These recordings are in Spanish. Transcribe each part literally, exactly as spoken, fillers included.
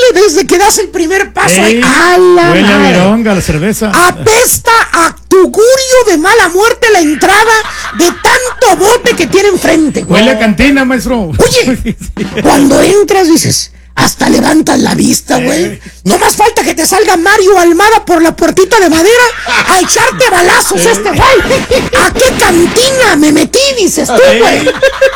desde que das el primer paso. Ey, ¡A la huele a madre! vironga, la cerveza. Apesta a tugurio de mala muerte la entrada de tanto bote que tiene enfrente. Huele a cantina, maestro. Oye, cuando entras dices, hasta levantas la vista, güey. No más falta que te salga Mario Almada por la puertita de madera a echarte balazos este güey. ¿A qué cantina me metí, dices tú, güey?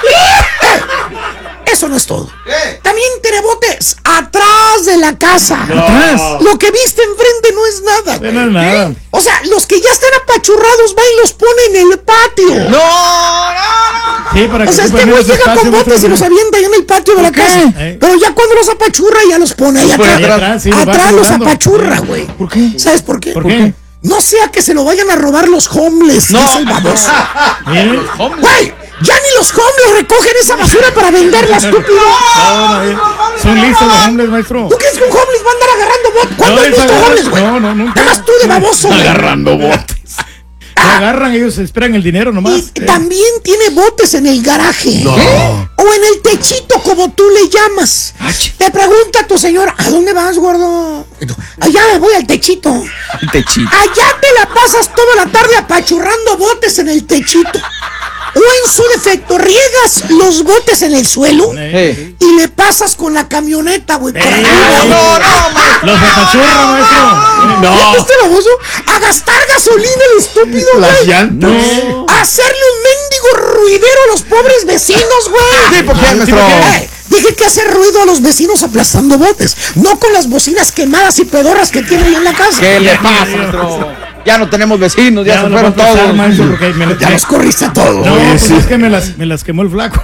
Eso no es todo. También tiene botes atrás de la casa. ¿Atrás? Lo que viste enfrente no es nada, güey. No es nada. O sea, los que ya están apachurrados va y los pone en el patio. No, no, Sí, para O que sea, ocupen este güey menos llega espacio, con botes maestro. y los avienta ahí en el patio de la qué? casa. Eh. Pero ya cuando los apachurra, ya los pone ahí Los pone atrás. atrás, sí, los va Atrás los acomodando. apachurra, güey. ¿Por qué? ¿Sabes por qué? ¿Por qué? No sea que se lo vayan a robar los homeless. No. dice el baboso. Miren. Güey, ya ni los homeless recogen esa basura para venderla, estúpido. No, no, eh. Son listos los hombres, maestro. ¿Tú crees que un homeless va a andar agarrando botes? ¿Cuándo No has les visto agarran- homeless, güey? no, no, nunca. Nada más tú de baboso, güey. Agarrando botes. Lo agarran, ellos esperan el dinero nomás. Y Eh. también tiene botes en el garaje. No. ¿Eh? O en el techito, como tú le llamas. Te pregunta tu señora, ¿a dónde vas, gordo? Y tú, allá me voy al techito. El techito. Allá te la pasas toda la tarde apachurrando botes en el techito. O en su defecto, riegas los botes en el suelo Eh. y le pasas con la camioneta, güey. por Eh. arriba. No, no, maestro. Los apachurran, maestro. ¿Ya viste, baboso? A gastar gasolina el estúpido, Las güey. llantas. No. A hacerle un mendigo ruidero a los pobres vecinos, güey. Sí, ¿por qué, Sí, maestro? ¿por qué? Eh, dije que hace ruido a los vecinos aplastando botes, no con las bocinas quemadas y pedorras que tienen en la casa. ¿Qué le pasa, maestro? Ya no tenemos vecinos, ya, Ya se no fueron va a pasar, todos. maestro, porque me la- Ya los corriste a todos. No, güey. pues sí. es que me las, me las quemó el flaco.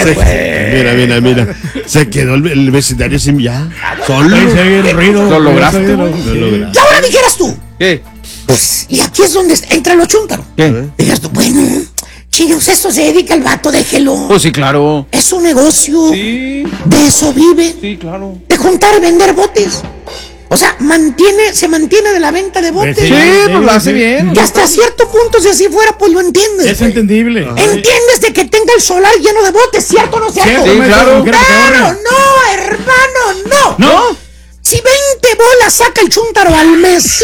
Mira, mira, mira. Se quedó el, el vecindario sin ya. Solo. Ahí se oye el ruido. ¿Lo lograste, Se oye güey? el- Lo sí. lograste. Y ahora dijeras tú, ¿Qué? pues, y aquí es donde entra lo chúntaro. ¿Qué? Dijeras tú, bueno, chinos, esto se dedica el vato, déjelo. Pues sí, claro. Es un negocio, Sí, de eso vive, sí, claro. de juntar y vender botes. O sea, mantiene, se mantiene de la venta de botes. Sí, Sí, pues lo hace sí. bien. Y hasta cierto punto, si así fuera, pues lo entiendes. Es güey. entendible. Entiendes de que tenga el solar lleno de botes, ¿cierto o no cierto? Cierto, Sí, maestro, claro. como quiera que se Claro, ahorre. no, hermano, no. ¿No? Si veinte bolas saca el chúntaro al mes,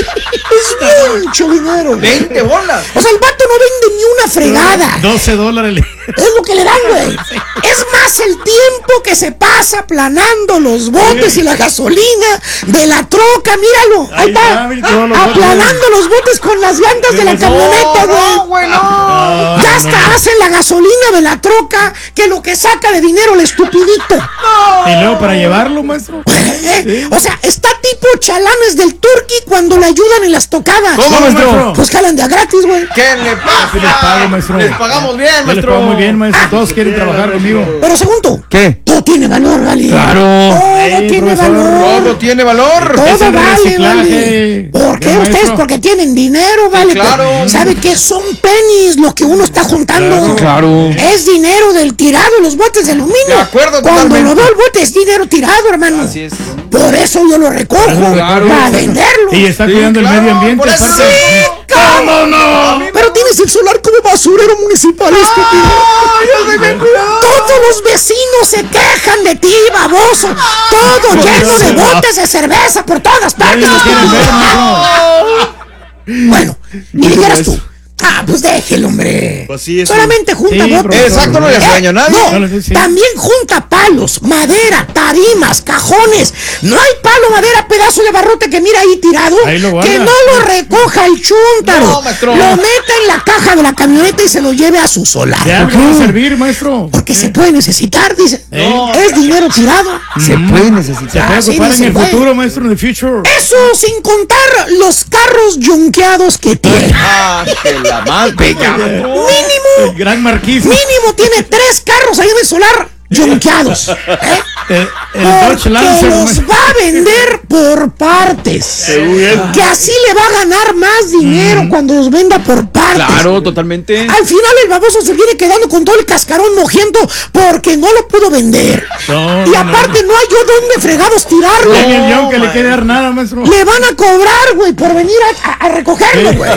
es mucho dinero. veinte bolas. O sea, el vato no vende ni una fregada. doce dólares. Es lo que le dan, güey. Es más el tiempo que se pasa aplanando los botes y la gasolina de la troca, míralo. Ahí Ahí está. está, mira, todos los Aplanando los botes con las llantas de la camioneta, No, güey. güey, no. Ya hasta hace la gasolina de la troca que lo que saca de dinero el estupidito. Y luego para llevarlo, maestro. Eh, O sea, está tipo chalanes del Turqui cuando le ayudan en las tocadas. ¿Cómo, maestro? Pues jalan de a gratis, güey. ¿Qué le pasa? Sí les pago, maestro. Les pagamos bien, Yo les maestro. pago muy bien, maestro. Todos quieren trabajar conmigo. Pero segundo, ¿Qué? todo tiene valor, ¿vale? Claro. Todo Ey, tiene profesor. valor. Todo tiene valor. Todo Es el vale, reciclaje. vale. ¿Por qué Ya, ustedes? maestro. Porque tienen dinero, vale. claro. ¿Sabe qué? Son pennies lo que uno está juntando. Claro. Es dinero del tirado, los botes de aluminio. De acuerdo, Cuando totalmente. lo veo el bote es dinero tirado, hermano. Así es. Por eso yo lo recojo Claro. para venderlo. Y está Sí, cuidando claro, el medio ambiente. por eso aparte. sí, ¿Cómo no? Pero tienes el solar como basurero municipal, estúpido. Yo soy bien cuidado. Todos los vecinos se quejan de ti, baboso. Todo lleno de botes de cerveza por todas partes. Nadie lo quiere ver, maestro. Bueno, y dijeras tú, ah, pues déjelo, hombre. Pues sí, eso. Solamente junta Sí, botes. profesor. Exacto, no le hace daño a nadie. No, No, no, sí. también junta palos, madera, tarimas, cajones. No hay palo, madera, pedazo de barrote que mira ahí tirado. Ahí lo guarda. Que no lo recoja el chúntaro. No, maestro. Lo meta en la caja de la camioneta y se lo lleve a su solar. De algo va a servir, maestro. Porque se puede necesitar, dice. No. Es dinero tirado. Se puede Se necesitar. puede sí, ocupar en dice, el güey. futuro, maestro, en el future. Eso sin contar los carros yunqueados que tiene. Ah, que la más bella. El Mínimo, gran marquís. mínimo tiene tres carros ahí en el solar yunqueados. ¿eh? El, el Dodge Porque Lancer. los maestro. va a vender por partes. Que así le va a ganar más dinero cuando los venda por partes. Claro, totalmente. Al final el baboso se viene quedando con todo el cascarón mojiento porque no lo pudo vender. No, y no, aparte no hay yo dónde fregados tirarlo. En el guión que le quiere dar nada, maestro. Le van a cobrar, güey, por venir a, a- a recogerlo, güey.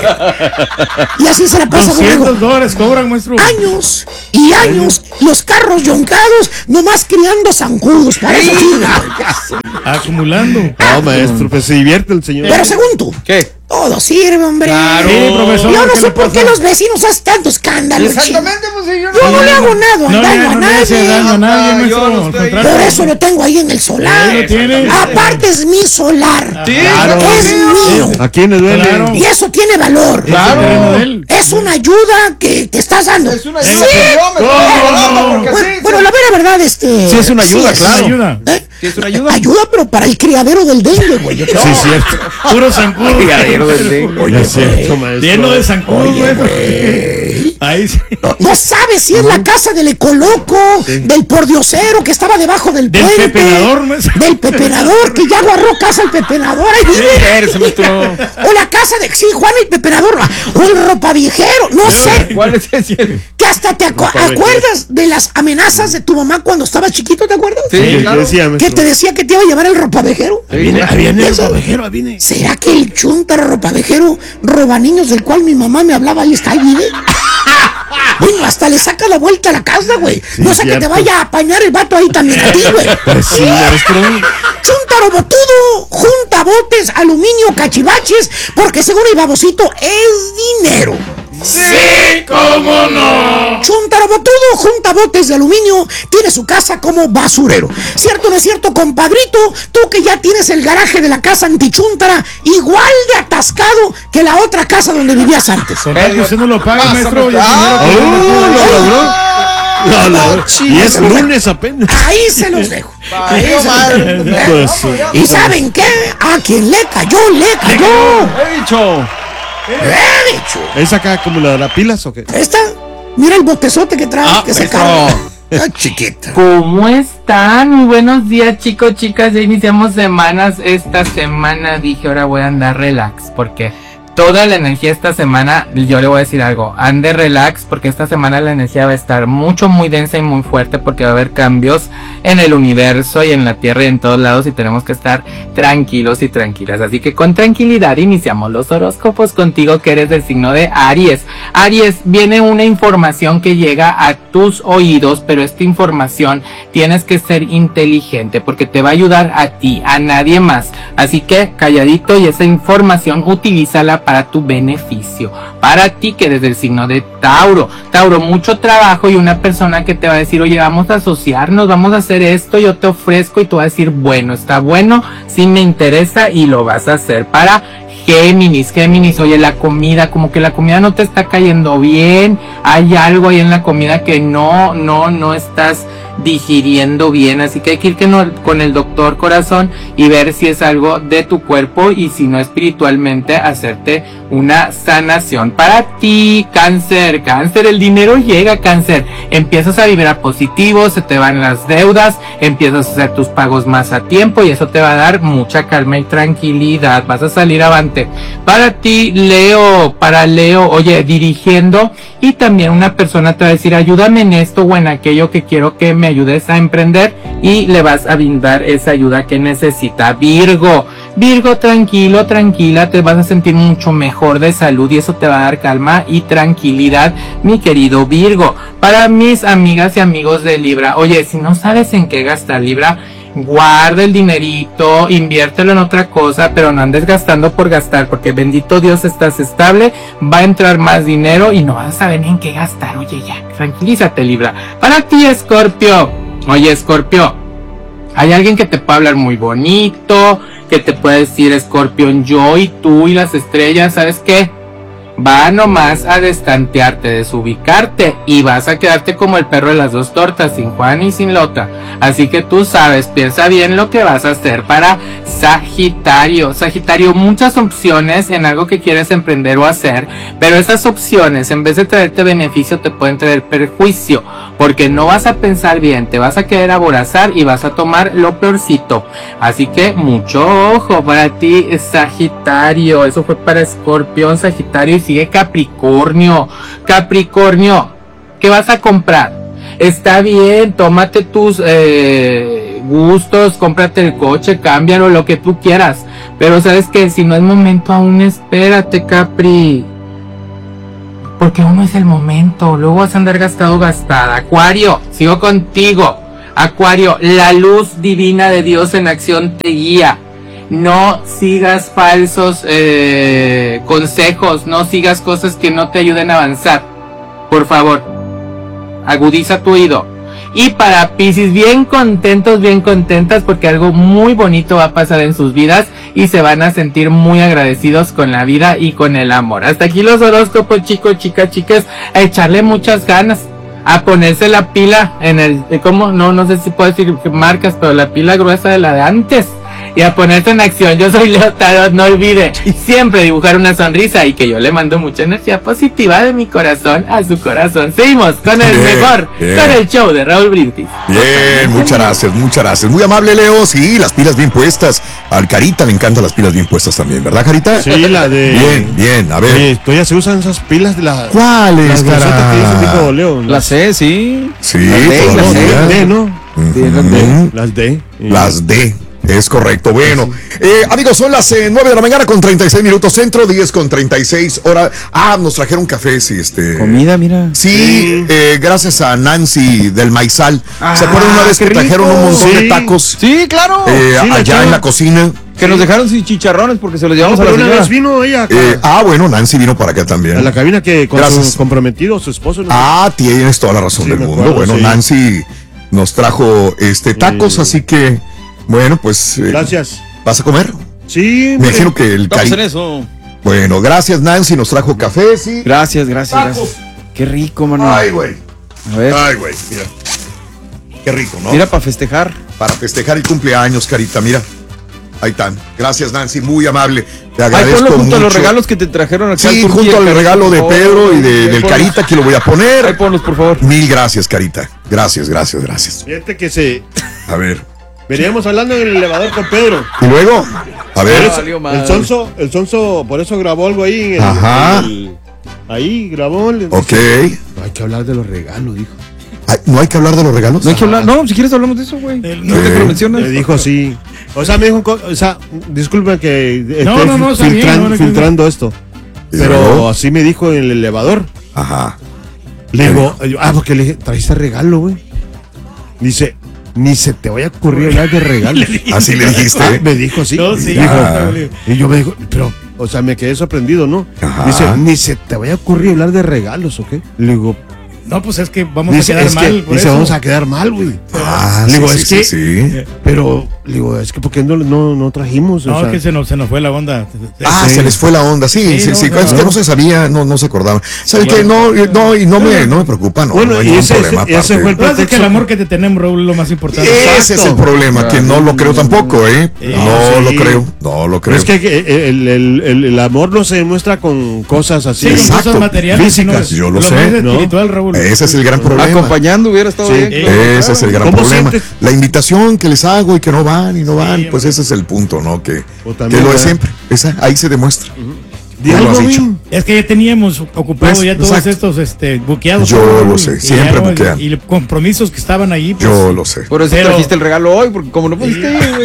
Y así se la pasa, doscientos Borrego. dólares cobran, maestro. Años y años los carros yoncados años nomás criando zancudos. Para eso sí. Acumulando. No, maestro, pues se divierte el señor. Pero según tú, ¿Qué? todo sirve, hombre. Claro, sí, profesor. Yo no ¿qué sé le por pasa? qué los vecinos hacen tanto escándalo. Exactamente, pues sí, yo Yo no le hago nada, No, daño no, a no le hace nadie. daño a nadie, Ah, maestro. yo no al estoy- contrario. Por eso lo tengo ahí en el solar. Ahí lo tiene. Aparte es mi solar. Sí, Claro. Es mío. ¿A quién le duele? Claro. Y eso tiene valor. Claro. Es una ayuda que te estás dando. Es una Sí. ayuda que yo me estoy No, regalando, no, porque Bueno, sí, bueno, sí. la vera verdad, este. Sí, es una ayuda, es- claro. Ayuda. ¿Eh? Sí, es una ayuda. Ayuda, pero para el criadero del dengue, güey. Yo creo. Sí, cierto. Puro zancudo. Criadero del dengue. Ya es cierto, maestro. Lleno de zancudo, maestro. Ahí sí. No, no sabes si es la casa del ecoloco, del pordiosero que estaba debajo del, Del puente, pepenador, maestro. del pepenador que ya agarró casa el pepenador, ahí vive. Eres, maestro. O la casa de sí, Juan el pepenador, o el ropaviejero, no sé. ¿Cuál es ese? Que hasta te acu- acuerdas de las amenazas de tu mamá cuando estabas chiquito, ¿te acuerdas? Sí, ¿Qué claro. decía, Que maestro? te decía que te iba a llevar el ropavejero. Viene, ah, viene el Eso. ovejero, viene. ¿Será que el chuntaro ropavejero roba niños del cual mi mamá me hablaba ahí está, ahí vive? Bueno, hasta le saca la vuelta a la casa, güey. No sé que te cierto. vaya a apañar el vato ahí también a ti, güey. Pues sí, maestro. Chuntaro botudo, junta botes, aluminio, cachivaches, porque según el babosito es dinero. Sí, cómo no. Chuntaro botudo, junta botes de aluminio, tiene su casa como basurero. ¿Cierto o no es cierto, compadrito? Tú que ya tienes el garaje de la casa antichuntara igual de atascado que la otra casa donde vivías antes. Con tal que usted no lo paga, Pásame. maestro. y el Ah, dinero que ¡Oh, le metió. lo logró! No, no. Y es lunes apenas. Ahí se los dejo. Ahí Valió se los madre. dejo. Pues, ¿Y saben qué? A quien le cayó, le cayó. He dicho. He dicho. ¿Es acá como la de las pilas o qué? Esta, mira el botezote que trae, Ah, que se eso. carga. Ah, chiquita. ¿Cómo están? Muy buenos días, chicos, chicas. Ya iniciamos semanas. Esta semana dije, ahora voy a andar relax, porque toda la energía esta semana, yo le voy a decir algo, ande relax, porque esta semana la energía va a estar mucho, muy densa y muy fuerte, porque va a haber cambios en el universo y en la Tierra y en todos lados, y tenemos que estar tranquilos y tranquilas. Así que con tranquilidad iniciamos los horóscopos contigo, que eres del signo de Aries. Aries, viene una información que llega a tus oídos, pero esta información tienes que ser inteligente, porque te va a ayudar a ti, a nadie más. Así que calladito, y esa información utilízala para tu beneficio. Para ti que eres del signo de Tauro. Tauro, mucho trabajo y una persona que te va a decir, oye, vamos a asociarnos, vamos a hacer esto, yo te ofrezco, y tú vas a decir, bueno, está bueno, sí me interesa, y lo vas a hacer. Para Géminis, Géminis, oye, la comida, como que la comida no te está cayendo bien, hay algo ahí en la comida que no, no, no estás digiriendo bien, así que hay que ir que no, con el doctor corazón y ver si es algo de tu cuerpo, y si no espiritualmente hacerte una sanación. Para ti, Cáncer, Cáncer, el dinero llega, Cáncer, empiezas a vibrar positivo, se te van las deudas, empiezas a hacer tus pagos más a tiempo, y eso te va a dar mucha calma y tranquilidad, vas a salir avante. Para ti, Leo, para Leo, oye, dirigiendo, y también una persona te va a decir, ayúdame en esto o en aquello que quiero que me ayudes a emprender, y le vas a brindar esa ayuda que necesita. Virgo, Virgo, tranquilo, tranquila, te vas a sentir mucho mejor de salud, y eso te va a dar calma y tranquilidad, mi querido Virgo. Para mis amigas y amigos de Libra, oye, si no sabes en qué gastar, Libra, guarda el dinerito, inviértelo en otra cosa, pero no andes gastando por gastar, porque bendito Dios, estás estable, va a entrar más dinero y no vas a saber ni en qué gastar. Oye, ya, tranquilízate, Libra. Para ti, Escorpio, oye, Escorpio, hay alguien que te puede hablar muy bonito, que te puede decir, Escorpión, yo y tú y las estrellas, ¿sabes qué? Va nomás a destantearte, desubicarte, y vas a quedarte como el perro de las dos tortas, sin Juan y sin Lota. Así que tú sabes, piensa bien lo que vas a hacer. Para Sagitario, Sagitario, muchas opciones en algo que quieres emprender o hacer, pero esas opciones, en vez de traerte beneficio, te pueden traer perjuicio, porque no vas a pensar bien, te vas a querer aborazar y vas a tomar lo peorcito. Así que mucho ojo para ti, Sagitario. Eso fue para Escorpión, Sagitario, y sigue Capricornio. Capricornio, ¿qué vas a comprar? Está bien, tómate tus eh, gustos, cómprate el coche, cámbialo, lo que tú quieras, pero sabes que si no es momento aún, espérate, Capri, porque aún no es el momento, luego vas a andar gastado gastada. Acuario, sigo contigo. Acuario, la luz divina de Dios en acción te guía. No sigas falsos eh, consejos, no sigas cosas que no te ayuden a avanzar. Por favor, agudiza tu oído. Y para Piscis, bien contentos, bien contentas, porque algo muy bonito va a pasar en sus vidas y se van a sentir muy agradecidos con la vida y con el amor. Hasta aquí los horóscopos, chicos, chicas, chicas, a echarle muchas ganas, a ponerse la pila en el, ¿cómo? No, no sé si puedo decir marcas, pero la pila gruesa de la de antes. Y a ponerse en acción. Yo soy Leo Tarot, no olvide siempre dibujar una sonrisa y que yo le mando mucha energía positiva de mi corazón a su corazón. Seguimos con el Bien, mejor, bien. con el show de Raúl Brindis. Bien, muchas gracias, muchas gracias. Muy amable, Leo. Sí, las pilas bien puestas. Al Carita le encantan las pilas bien puestas también, ¿verdad, Carita? Sí, la de. Bien, bien, a ver. Oye, todavía se usan esas pilas de la. ¿Cuáles, Las gruesotas que dice cara? tipo Leo. La C, sí. Sí, La D, la todavía. C. Las D, ¿no? Ujú. Las D. Las D. Es correcto. Bueno, eh, amigos, son las eh, nueve de la mañana con treinta y seis minutos centro, diez con treinta y seis horas. Ah, nos trajeron café, sí, este. Comida, mira. Sí, eh, gracias a Nancy del Maizal. Ah, ¿Se acuerdan una vez qué que trajeron rico. un montón Sí. de tacos Sí, claro. eh, sí, la allá chava. en la cocina? Que nos dejaron sin chicharrones porque se los No, llevamos a pero la una señora. vez vino ella acá, Eh, ah, bueno, Nancy vino para acá también. a la cabina que con Gracias. su comprometido, su esposo. ¿no? Ah, tienes toda la razón Sí, del me mundo. acuerdo, Bueno, sí. Nancy nos trajo este tacos, Sí. así que, bueno, pues. eh, Gracias. ¿Vas a comer? Sí, Me imagino que el Estamos cari- en eso. Bueno, gracias, Nancy, nos trajo café, sí. Gracias, gracias, Tacos. gracias. Qué rico, mano. Ay, güey. A ver. Ay, güey, mira. Qué rico, ¿no? Mira, para festejar. Para festejar el cumpleaños, Carita, mira. Ahí están. Gracias, Nancy, muy amable. Te Ay, agradezco ponlo junto mucho. a los regalos que te trajeron aquí. Sí, al Turquía, junto al Carita, regalo por de favor. Pedro y de- Ahí del ponlos. Carita, que lo voy a Ahí poner. ponlos, por favor. Mil gracias, Carita. Gracias, gracias, gracias. Fíjate que se. A ver. Veníamos hablando en el elevador con Pedro. Y luego, a Por ver. eso- valió madre. el Sonso, el Sonso, por eso grabó algo ahí. En el- Ajá. en el- ahí grabó. le- Ok. No hay que hablar de los regalos, dijo. Ay, ¿no hay que hablar de los regalos? No hay que hablar. No, si quieres hablamos de eso, güey. El- No te Sí. lo mencionas. Le dijo así. O sea, me dijo, un co- o sea, disculpen que esté No, no, no, está bien, filtran- no, no, filtrando esto. ¿Y Pero luego? así me dijo en el elevador. Ajá. Le ¿Qué digo, ah, porque le dije, trajiste regalo, güey. Dice, ni se te vaya a ocurrir hablar de regalos. Así le dijiste. Ah, me dijo así. No, sí. Dijo, Ah. y yo me dijo, pero, o sea, me quedé sorprendido, ¿no? Ajá. Dice, ni se te vaya a ocurrir hablar de regalos, ¿o qué? Le digo, No, pues es que vamos dice, a quedar es mal. que, por dice, eso. vamos a quedar mal, güey. Ah, Le sí, digo, sí, es sí, que- sí. Pero, le digo, es que ¿por qué no, no, no trajimos? No, o sea, que se nos, se nos fue la onda. Ah, Sí. se les fue la onda, sí, sí, Sí, sí, no, es no. que no se sabía, no, no se acordaba. ¿Sabe qué? No, y- no, y no me, no me preocupa, no, Bueno, no hay y ningún ese- problema ese- ese aparte. fue el Lo que pasa es que el pretexto. amor que te tenemos, Raúl, es lo más importante. Ese es el problema, que no lo creo tampoco, ¿eh? No Sí. lo creo, no lo Pero creo. es que eh, el, el, el, el amor no se demuestra con cosas así. Sí, con Exacto. cosas materiales. Físicas, sino yo lo lo sé, más ¿no? espiritual, Raúl. Ese es el gran problema. Acompañando hubiera estado Sí. bien. Eh, claro. Ese es el gran ¿Cómo problema. sientes? La invitación que les hago y que no van y no van, Sí, pues hombre. ese es el punto, ¿no? Que, O que también, lo de ¿verdad? siempre. Esa, ahí se demuestra. Di Tú lo algo, has dicho. güey. Es que ya teníamos ocupado Pues, ya todos exacto. estos este, buqueados. Yo Raúl, lo sé, y siempre ya no- buquean. Y, y compromisos que estaban ahí. Pues, Yo lo sé. Por eso Pero- trajiste el regalo hoy, porque como no pudiste, güey.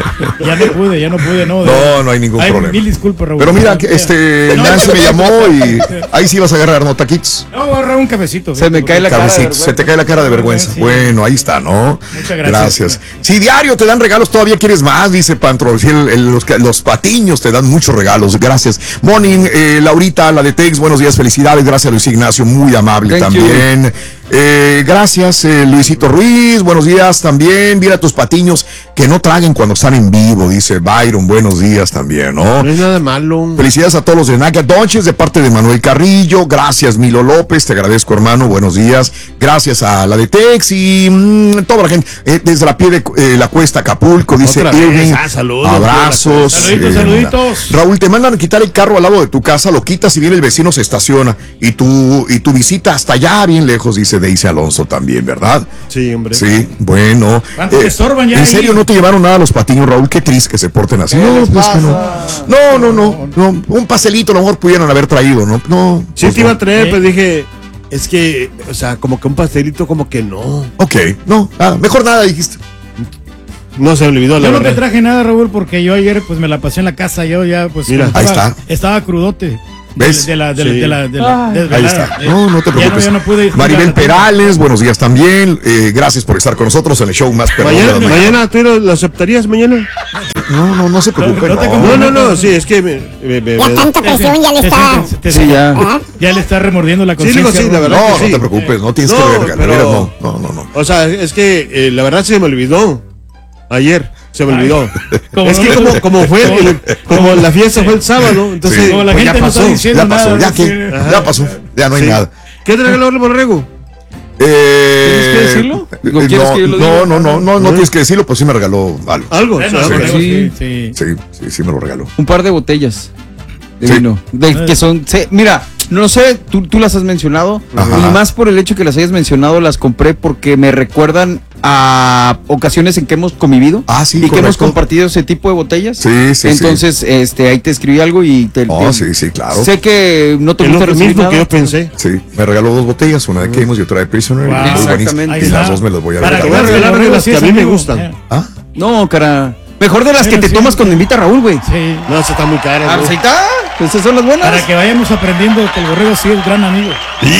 Ya no pude, ya no pude, no. No, no hay ningún Ay, problema. Mil disculpas, Raúl. Pero mira, que este, No, Nancy no, me llamó y ahí sí vas a agarrar, ¿no, taquitos? No, voy a agarrar un cafecito. Se me fíjate, cae la porque- cara de Cabecito, vergüenza. se te cae la cara de vergüenza. Sí. Bueno, ahí está, ¿no? Muchas gracias. Si diario te dan regalos, todavía quieres más, dice Pantro. Si el- el- los, los patiños te dan muchos regalos. Gracias. Morning, eh, Laurita, la de Tex, buenos días, felicidades. Gracias, Luis Ignacio, muy amable Thank también. Eh, gracias, eh, Luisito Ruiz, buenos días también. Mira a tus patiños que no traguen cuando están en vivo, dice Byron, buenos días también, ¿no? No es nada malo. Felicidades a todos los de Naca Donches de parte de Manuel Carrillo. Gracias, Milo López. Te agradezco, hermano. Buenos días. Gracias a la de Tex y mm, toda la gente. eh, desde la pie de eh, la cuesta Acapulco, dice Otra vez. Irving. Ah, saludos. Abrazos. Saluditos, eh, saluditos. Raúl, te mandan a quitar el carro al lado de tu casa, lo quitas y viene el vecino, se estaciona. Y tu, y tu visita hasta allá, bien lejos, dice Deise Alonso también, ¿verdad? Sí, hombre. Sí, bueno. ¿Cuánto te estorban ya ¿En ahí? serio no te llevaron nada a los patiños, Raúl? Qué triste que se porten así. ¿Qué No, les pues que no. pasa? No, no, no, no. Un pastelito a lo mejor pudieran haber traído, ¿no? No. Sí pues te iba a no. traer, ¿Eh? pero dije, es que, o sea, como que un pastelito, como que no. Ok, no. Ah, mejor nada, dijiste. No se me olvidó la Yo no te verdad. traje nada, Raúl, porque yo ayer pues me la pasé en la casa. Yo ya pues Mira, como ahí estaba, está. estaba crudote. ¿Ves? De la, de la, Sí. de la, de la Ahí desvelada. está. Eh, No, no te ya preocupes. ya no pude ir Maribel a la tienda. Perales, buenos días también. Eh, gracias por estar con nosotros en el show más perrón de Mañana, las mañanas. mañana, ¿tú lo, lo aceptarías mañana? No, no, no se preocupe. No, no te no. No, no, no, sí, es que me, me- me- Ya me- tanta presión ya le Te está. sientes- te Sí, sientes- ya. ¿Ah? Ya le está remordiendo la Sí, digo, conciencia. sí, la Raúl. verdad. No, que no sí. te preocupes, no tienes No, que verga, de pero- veras, no, no, no, no. O sea, es que eh, la verdad se me olvidó. Ayer se me Ay, olvidó. como Es no que le- como, como fue, como- el- como la fiesta fue el sábado, entonces Sí. Como la pues gente ya no está pasó. diciendo Ya pasó, nada, ya ¿no? que, Sí. Ajá. ya pasó, ya no hay Sí. nada. ¿Qué te regaló el borrego? Eh, ¿Tienes que decirlo? eh, ¿O quieres no, que yo lo no, diga? no, no, no, no tienes que decirlo, pues sí me regaló algo. Algo. Bueno, o sea, borrego, sí. sí, sí. Sí, sí, sí me lo regaló. Un par de botellas de Sí. vino. De, que son, se- mira, no sé, tú, tú las has mencionado. Ajá. Y más por el hecho que las hayas mencionado, las compré porque me recuerdan a ocasiones en que hemos convivido. Ah, sí, y que hemos correcto. compartido ese tipo de botellas. Sí, sí, Entonces, este, ahí te escribí algo y te. Oh, te- sí, sí, claro. Sé que no te es gusta lo recibir mismo nada. que yo pensé. Sí, me regaló dos botellas, una de Kemos y otra de Prisoner. Wow. y muy buenísimas. Exactamente. Y Ahí las está. dos me las voy a Para regalar. Te voy a que veas regalar el de borrego las sí que a es mí me amigo. gustan. Eh, ¿Ah? No, cara. Mejor de las Bueno, que te sí. tomas cuando invita a Raúl, güey. Sí. No, esa está muy cara. Ah, ¿no? pues ahí está. Esas son las buenas. Para que vayamos aprendiendo que el borrego sí es gran amigo.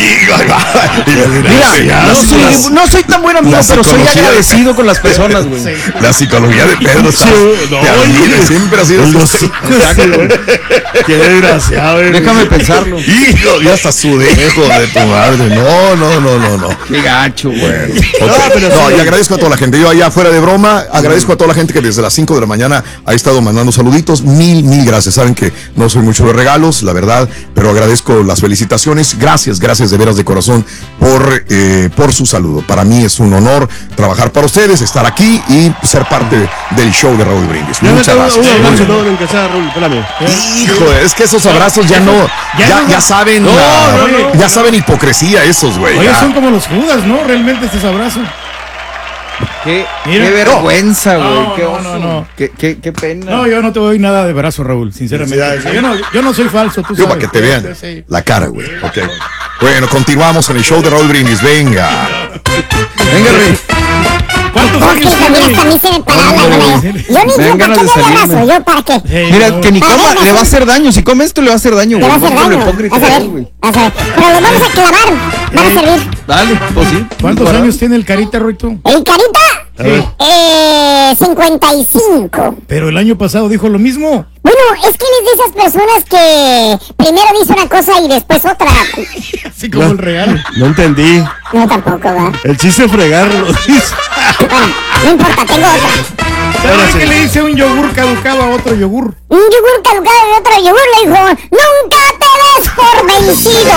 Mira, no soy, no soy tan buen amigo, la pero soy psicología- agradecido con las personas, güey. La psicología de Pedro está- no, te admira, siempre ha sido Los su- Qué desgraciado. güey. Déjame pensarlo. Hijo, ya hasta su dejo de tu madre. No, no, no, no, no. Qué gacho, güey. Bueno, No, ok. pero No, sí. y agradezco a toda la gente. Yo allá fuera de broma, agradezco a toda la gente que desde las cinco de la mañana ha estado mandando saluditos. Mil, mil gracias. Saben que no soy mucho de regalos, la verdad, pero agradezco las felicitaciones. Gracias, gracias de veras de corazón por, eh, por su saludo. Para mí es un honor trabajar para ustedes, estar aquí y ser parte del show de Raúl Brindis. Ya me Muchas tengo un gracias. abrazo, no, en que sea, Raúl, espérame. Hijo, es que esos abrazos ya no, Ya ya, no- ya saben, No, ah, no, no. ya saben hipocresía esos, güey. Oye, ya. son como los Judas, ¿no? Realmente estos abrazos. Qué, Mira. qué vergüenza, güey. No, qué no, oso. no, no. Qué, qué, qué pena. No, yo no te doy nada de brazo, Raúl, sinceramente. Sí, sí. Yo no, yo no soy falso, tú Yo para sabes. que te vean Sí. la cara, güey. Ok. Bueno, continuamos en el show de Raúl Brindis. Venga. Venga, Rey. ¿Cuántos Es años que también hasta a mí se me para la Hombre, lengua. sí. Yo ni Me dan yo, ¿para ganas qué de me abrazo? salirme. ¿Yo para qué? Hey, Mira, no. que ni A ver, coma, no le va a sé. hacer daño. Si come esto, le va a hacer daño, Te güey. va a hacer No, daño. hipócrita, Vas a ver, güey. vas a ver. Pero lo vamos a clavar. Van a servir. Dale, pues sí. ¿Cuántos Para- años tiene el Carita, Roy, tú? ¿El carita? Sí. Eh, cincuenta y cinco. Pero el año pasado dijo lo mismo. Bueno, es que él es de esas personas que primero dice una cosa y después otra. Así como el regalo. No entendí. No, tampoco, ¿verdad? El chiste es fregarlo. Bueno, no importa, tengo otra. ¿Sabes qué le dice un yogur caducado a otro yogur? Un yogur caducado de otro yogur le dijo, nunca te des por vencido.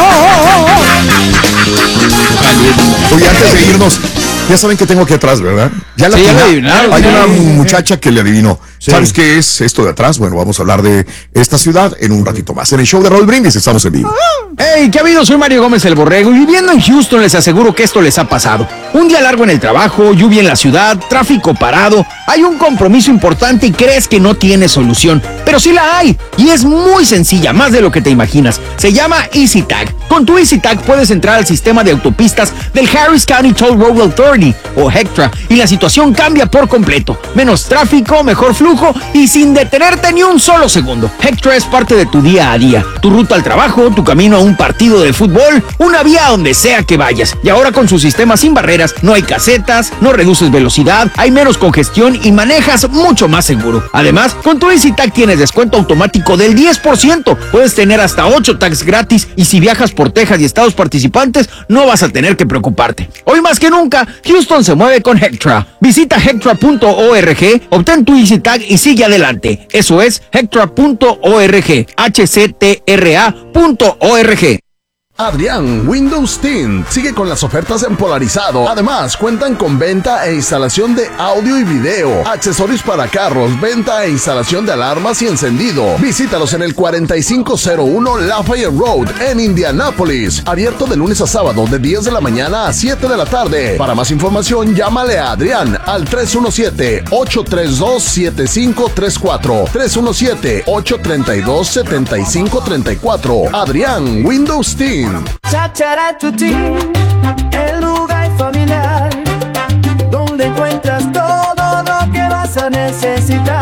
Oye, antes de irnos, ya saben que tengo aquí atrás, ¿verdad? Ya la Sí, ya atina- lo adivinaron, Hay sí. una Sí, sí. muchacha que le adivinó. Sí. ¿Sabes qué es esto de atrás? Bueno, vamos a hablar de esta ciudad en un ratito más. En el show de Raúl Brindis estamos en vivo. Hey, ¿qué ha habido? Soy Mario Gómez el Borrego y viviendo en Houston les aseguro que esto les ha pasado. Un día largo en el trabajo, lluvia en la ciudad, tráfico parado, hay un compromiso importante y crees que no tiene solución, pero sí la hay y es muy sencilla, más de lo que te imaginas. Se llama EasyTag. Con tu EasyTag puedes entrar al sistema de autopistas del Harris County Toll Road Authority o HECTRA y la situación cambia por completo. Menos tráfico, mejor flujo y sin detenerte ni un solo segundo. HECTRA es parte de tu día a día, tu ruta al trabajo, tu camino a un partido de fútbol, una vía a donde sea que vayas. Y ahora con su sistema sin barreras, no hay casetas, no reduces velocidad, hay menos congestión y manejas mucho más seguro. Además, con tu EasyTag tienes descuento automático del diez por ciento. Puedes tener hasta ocho tags gratis y si viajas por Texas y estados participantes, no vas a tener que preocuparte. Hoy más que nunca, Houston se mueve con HECTRA. Visita hectra punto org, obtén tu EasyTag y sigue adelante. Eso es hectra punto org, H C T R A punto org. Adrián Windows Tint sigue con las ofertas en Polarizado. Además, cuentan con venta e instalación de audio y video, accesorios para carros, venta e instalación de alarmas y encendido. Visítalos en el cuarenta y cinco cero uno Lafayette Road en Indianápolis. Abierto de lunes a sábado de diez de la mañana a siete de la tarde. Para más información, llámale a Adrián al tres uno siete, ocho tres dos, siete cinco tres cuatro. tres uno siete, ocho tres dos, siete cinco tres cuatro. Adrián Windows Tint. Chacharatuti, el lugar familiar, donde encuentras todo lo que vas a necesitar.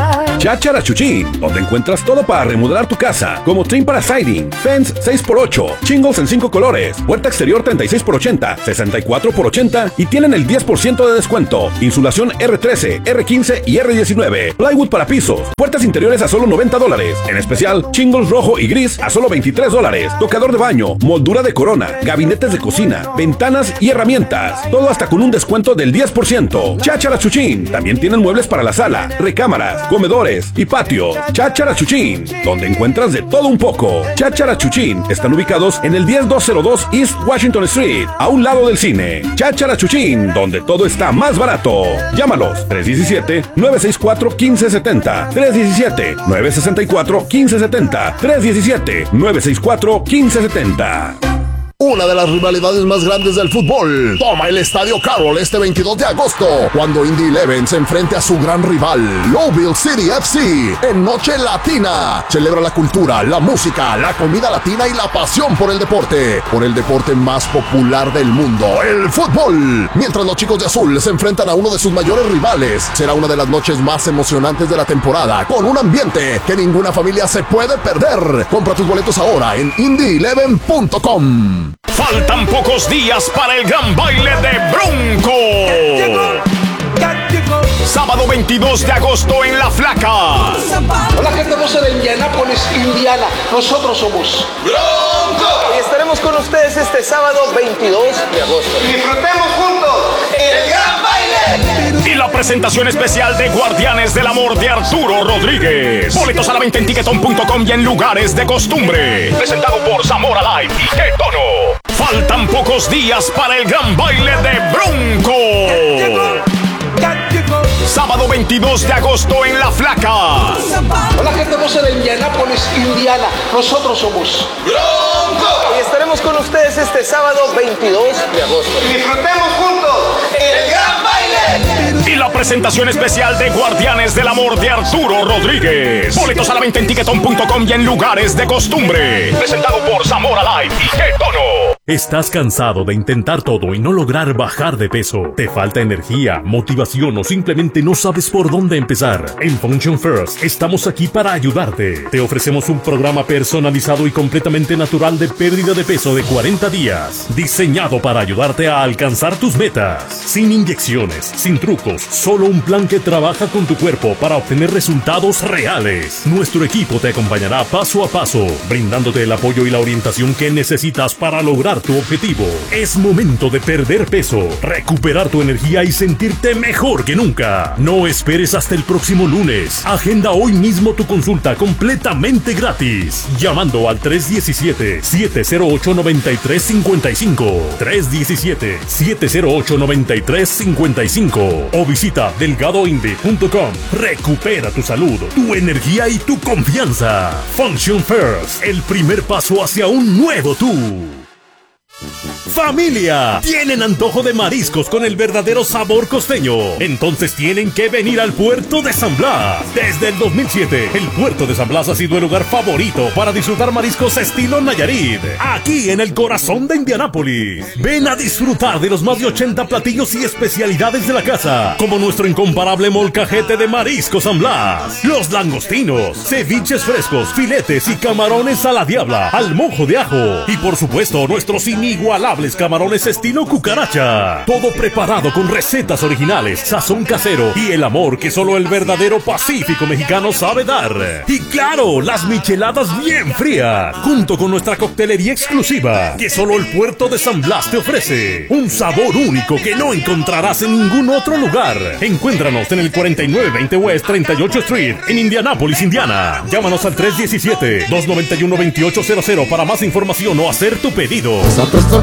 Cháchara Chuchín, donde encuentras todo para remodelar tu casa, como trim para siding, fence seis por ocho, shingles en cinco colores, puerta exterior treinta y seis por ochenta, sesenta y cuatro por ochenta y tienen el diez por ciento de descuento. Insulación R trece, R quince y R diecinueve. Plywood para pisos, puertas interiores a solo noventa dólares. En especial, shingles rojo y gris a solo veintitrés dólares. Tocador de baño, moldura de corona, gabinetes de cocina, ventanas y herramientas. Todo hasta con un descuento del diez por ciento. Cháchara Chuchín. También tienen muebles para la sala, recámaras, comedores y patio. Cháchara Chuchín, donde encuentras de todo un poco. Cháchara Chuchín están ubicados en el diez mil doscientos dos East Washington Street, a un lado del cine. Cháchara Chuchín, donde todo está más barato. Llámalos tres uno siete, nueve seis cuatro, uno cinco siete cero, tres uno siete, nueve seis cuatro, uno cinco siete cero, tres uno siete, nueve seis cuatro, uno cinco siete cero. Una de las rivalidades más grandes del fútbol toma el Estadio Carroll este veintidós de agosto, cuando Indy Eleven se enfrente a su gran rival, Louisville City F C, en Noche Latina. Celebra la cultura, la música, la comida latina y la pasión por el deporte, por el deporte más popular del mundo, el fútbol. Mientras los chicos de azul se enfrentan a uno de sus mayores rivales, será una de las noches más emocionantes de la temporada, con un ambiente que ninguna familia se puede perder. Compra tus boletos ahora en indy eleven punto com. Faltan pocos días para el gran baile de Bronco. Sábado veintidós de agosto en La Flaca. Hola gente hermosa de Indianápolis, Indiana. Nosotros somos Bronco. Y estaremos con ustedes este sábado veintidós de agosto. Disfrutemos juntos el gran baile. Y la presentación especial de Guardianes del Amor de Arturo Rodríguez. Boletos a la venta en tiquetón punto com y en lugares de costumbre. Presentado por Zamora Live y Qué Tono. Faltan pocos días para el gran baile de Bronco. Sábado veintidós de agosto en La Flaca. Hola gente hermosa de Indianápolis, Indiana. Nosotros somos Bronco. Y estaremos con ustedes este sábado veintidós de agosto. Disfrutemos juntos el gran baile. Y la presentación especial de Guardianes del Amor de Arturo Rodríguez. Boletos a la venta en tiquetón punto com y en lugares de costumbre. Presentado por Zamora Live y Qué Tono. ¿Estás cansado de intentar todo y no lograr bajar de peso? ¿Te falta energía, motivación o simplemente no sabes por dónde empezar? En Function First estamos aquí para ayudarte. Te ofrecemos un programa personalizado y completamente natural de pérdida de peso de cuarenta días, diseñado para ayudarte a alcanzar tus metas. Sin inyecciones, sin trucos, solo un plan que trabaja con tu cuerpo para obtener resultados reales. Nuestro equipo te acompañará paso a paso, brindándote el apoyo y la orientación que necesitas para lograr tu objetivo. Es momento de perder peso, recuperar tu energía y sentirte mejor que nunca. No esperes hasta el próximo lunes. Agenda hoy mismo tu consulta completamente gratis, llamando al tres uno siete, siete cero ocho, nueve tres cinco cinco, tres uno siete, siete cero ocho, nueve tres cinco cinco o visita delgado indy punto com. Recupera tu salud, tu energía y tu confianza. Function First, el primer paso hacia un nuevo tú. ¡Familia! ¿Tienen antojo de mariscos con el verdadero sabor costeño? Entonces tienen que venir al puerto de San Blas. Desde el dos mil siete, el puerto de San Blas ha sido el lugar favorito para disfrutar mariscos estilo Nayarit, aquí en el corazón de Indianápolis. Ven a disfrutar de los más de ochenta platillos y especialidades de la casa, como nuestro incomparable molcajete de marisco San Blas, los langostinos, ceviches frescos, filetes y camarones a la diabla, al mojo de ajo y por supuesto nuestros inigualables camarones estilo cucaracha. Todo preparado con recetas originales, sazón casero y el amor que solo el verdadero Pacífico mexicano sabe dar. Y claro, las micheladas bien frías, junto con nuestra coctelería exclusiva que solo el puerto de San Blas te ofrece. Un sabor único que no encontrarás en ningún otro lugar. Encuéntranos en el cuarenta y nueve veinte West treinta y ocho Street en Indianápolis, Indiana. Llámanos al tres uno siete, dos nueve uno, dos ocho cero cero para más información o hacer tu pedido. Nosotros